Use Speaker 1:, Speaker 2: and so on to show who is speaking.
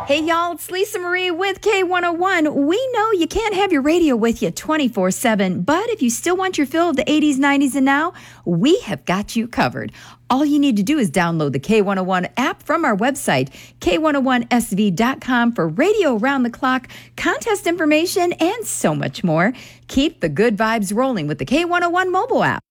Speaker 1: Hey, y'all, it's Lisa Marie with K101. We know you can't have your radio with you 24/7, but if you still want your fill of the 80s, 90s, and now, we have got you covered. All you need to do is download the K101 app from our website, K101SV.com, for radio around the clock, contest information, and so much more. Keep the good vibes rolling with the K101 mobile app.